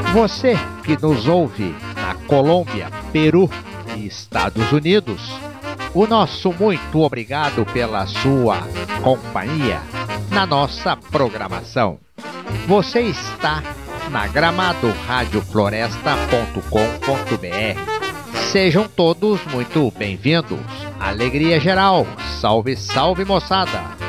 Você que nos ouve na Colômbia, Peru e Estados Unidos, o nosso muito obrigado pela sua companhia na nossa programação. Você está na gramadoradiofloresta.com.br. Sejam todos muito bem-vindos. Alegria geral. Salve, salve, moçada!